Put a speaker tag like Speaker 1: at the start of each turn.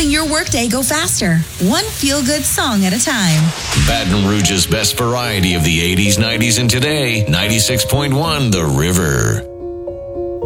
Speaker 1: helping your workday go faster, one feel-good song at a time.
Speaker 2: Baton Rouge's best variety of the 80s, 90s, and today, 96.1 The River.